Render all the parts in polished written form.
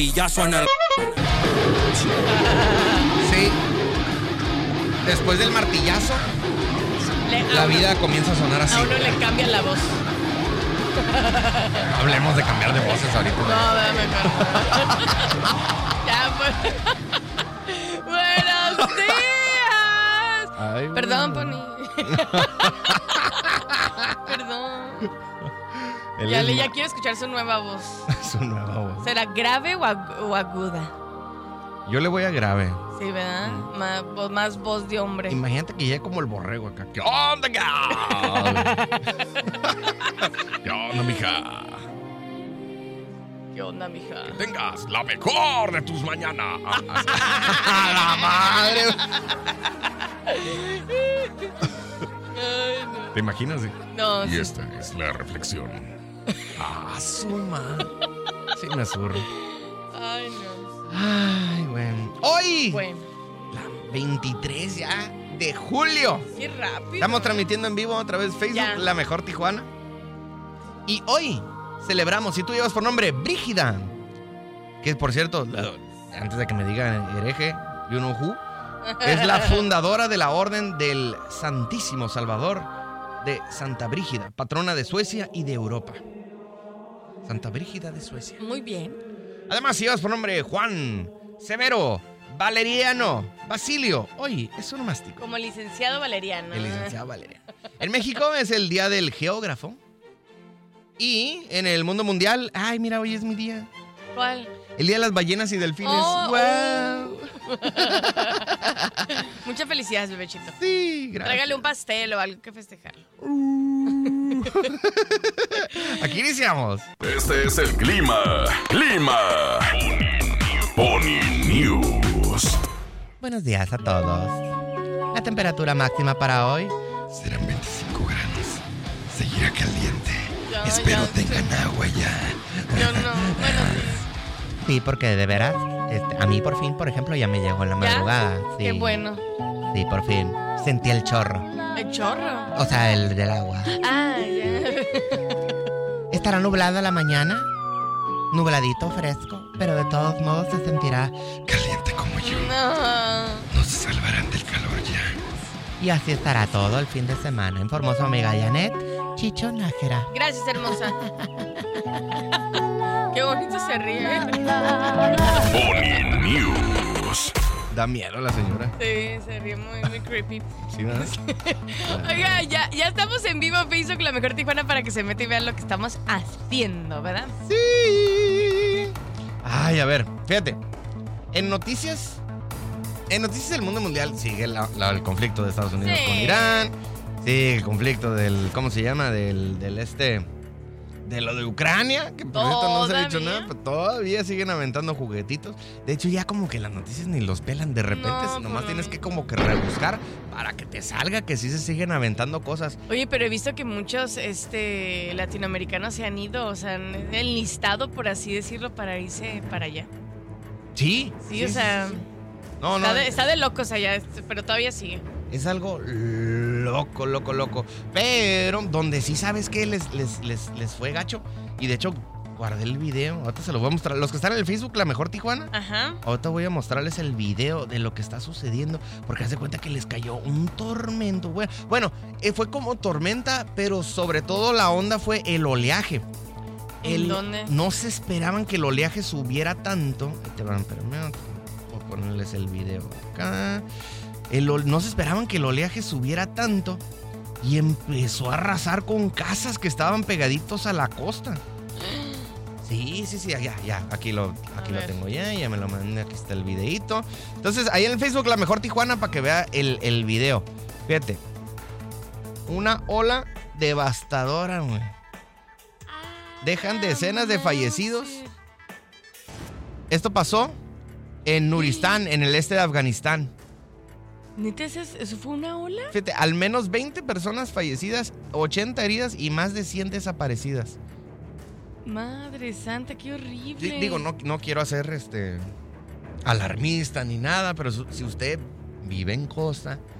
martillazo en el... Sí. Después del martillazo, la vida comienza a sonar así. A uno le cambia la voz. Hablemos de cambiar de voces ahorita. No, dame mejor. Ya, pues. ¡Buenos días! Ay, Perdón, bueno. Pony. Perdón. Él Ya es quiero escuchar su nueva voz. su nueva voz. ¿Será grave o aguda? Yo le voy a grave. Sí, ¿verdad? Más voz de hombre. Imagínate que llegue como el borrego acá. ¿Qué onda, gal? ¿Qué onda, mija? ¿Qué onda, mija? Que tengas la mejor de tus mañanas. ¡La madre! Ay, no. ¿Te imaginas? No, Y sí. esta es la reflexión. Suma. Sí me zurro. Ay, no. Ay, bueno. Hoy, Bueno, la 23 ya de julio. qué rápido. Estamos transmitiendo en vivo otra vez Facebook, Ya. La Mejor Tijuana. Y hoy celebramos, si tú llevas por nombre Brígida, que por cierto, antes de que me digan hereje, you know who, es la fundadora de la Orden del Santísimo Salvador de Santa Brígida, patrona de Suecia y de Europa. Santa Brígida de Suecia. Muy bien. Además, si llevas por nombre Juan, Severo, Valeriano, Basilio, hoy es onomástico. Como licenciado Valeriano. El licenciado Valeriano. En México es el Día del Geógrafo. Y en el mundo mundial, ay, mira, hoy es mi día. ¿Cuál? El Día de las Ballenas y Delfines. Oh, ¡Wow! Muchas felicidades, bebechito. Sí, gracias. Tráigale un pastel o algo que festejar. Aquí iniciamos. Este es el clima. Pony News. Buenos días a todos. La temperatura máxima para hoy. Serán 25 grados. Seguirá caliente. Ya, Espero ya, tengan agua ya. Yo no. Bueno, Sí, porque de veras, a mí por fin, por ejemplo, ya me llegó en la ¿ya? madrugada. Sí, Qué bueno. Sí, por fin. Sentí el chorro. El chorro. O sea, el del agua. Ah, ya. Estará nublada la mañana. Nubladito, fresco. Pero de todos modos se sentirá. Caliente como yo. No. No se salvarán del calor ya. Y así estará todo el fin de semana. Informó su amiga Janet Chicho Nájera. Gracias, hermosa. Qué bonito se ríe. Pony News. Da miedo la señora. Sí, se ríe muy creepy. ¿Sí, verdad? Oiga, ya estamos en vivo en Facebook, La Mejor Tijuana, para que se meta y vean lo que estamos haciendo, ¿verdad? Sí. Ay, a ver, fíjate. En noticias del mundo mundial sigue el conflicto de Estados Unidos Sí. con Irán. Sigue el conflicto del, ¿cómo se llama? De lo de Ucrania, que por cierto no se ha dicho ¿Todavía? nada, pero todavía siguen aventando juguetitos. De hecho, ya como que las noticias ni los pelan de repente, No, nomás pues tienes no. que como que rebuscar para que te salga que sí se siguen aventando cosas. Oye, pero he visto que muchos latinoamericanos se han ido, o sea, han enlistado, por así decirlo, para irse para allá. Sí. Sí, o sea, sí. No, está de locos allá, pero todavía sigue. Es algo loco. Pero donde sí sabes que les fue gacho. Y de hecho, guardé el video. Ahorita se lo voy a mostrar. Los que están en el Facebook, La Mejor Tijuana. Ajá. Ahorita voy a mostrarles el video de lo que está sucediendo. Porque haz de cuenta que les cayó un tormento. Bueno, fue como tormenta, pero sobre todo la onda fue el oleaje. ¿En dónde? No se esperaban que el oleaje subiera tanto. Ahí te van, espérame. Voy a ponerles el video acá. No se esperaban que el oleaje subiera tanto y empezó a arrasar con casas que estaban pegaditos a la costa. Sí, ya, aquí lo tengo ya me lo mandé, aquí está el videito. Entonces, ahí en el Facebook La Mejor Tijuana para que vea el video. Fíjate, una ola devastadora, güey. Dejan decenas de fallecidos. Esto pasó en Nuristán, en el este de Afganistán. ¿Neta eso fue una ola? Fíjate, al menos 20 personas fallecidas, 80 heridas y más de 100 desaparecidas. Madre santa, qué horrible. Digo, no quiero hacer alarmista ni nada, pero si usted vive en costa,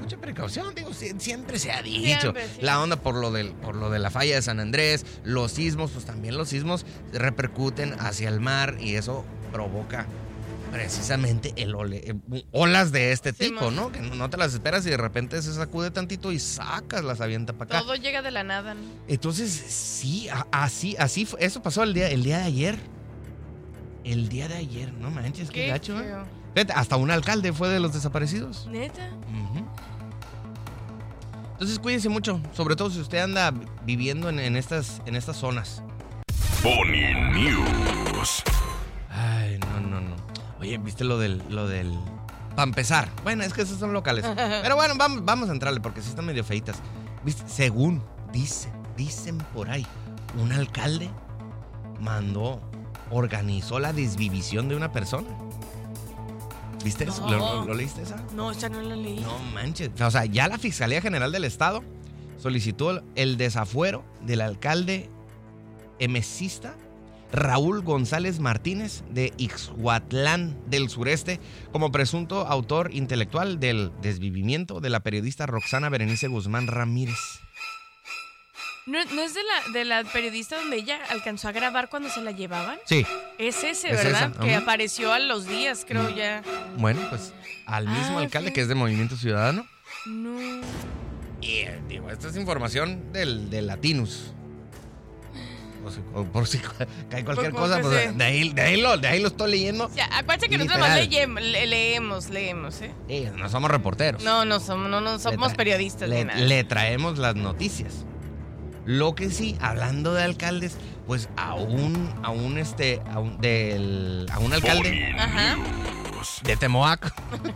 mucha precaución, digo, siempre se ha dicho. Siempre, sí. La onda por lo de la falla de San Andrés, los sismos, pues también los sismos repercuten hacia el mar y eso provoca precisamente olas de este tipo, ¿no? Que no te las esperas y de repente se sacude tantito y las avienta para acá. Todo llega de la nada, ¿no? Entonces, sí, así fue. Eso pasó el día de ayer. El día de ayer, no manches, qué gacho, ¿eh? feo. Fíjate, hasta un alcalde fue de los desaparecidos. ¿Neta? Ujú. Entonces cuídense mucho, sobre todo si usted anda viviendo en estas zonas. Boni News. Ay, no. Oye, ¿viste lo del... Para empezar, bueno, es que esos son locales. Pero bueno, vamos a entrarle porque sí están medio feitas. ¿Viste? Según dicen por ahí, un alcalde organizó la desvivisión de una persona. ¿Viste eso? No. ¿Lo leíste esa? No, esa no la leí. No manches. O sea, ya la Fiscalía General del Estado solicitó el desafuero del alcalde emesista Raúl González Martínez de Ixhuatlán del Sureste como presunto autor intelectual del desvivimiento de la periodista Roxana Berenice Guzmán Ramírez. ¿No es de la periodista donde ella alcanzó a grabar cuando se la llevaban? Sí. Es ese, Es ¿verdad? esa, Que ajá. apareció a los días, creo ya. Bueno, pues al mismo alcalde que es de Movimiento Ciudadano. No. Y digo, esta es información del Latinus. Por si cae cualquier Pues, cosa, pues, pues, sí. de ahí lo estoy leyendo. O sea, acuérdense que nosotros Literal. más leemos, ¿eh? No somos reporteros. No somos Le periodistas ni nada. le traemos las noticias. Lo que sí, hablando de alcaldes, pues a un alcalde Boni Ajá. News. de Temoac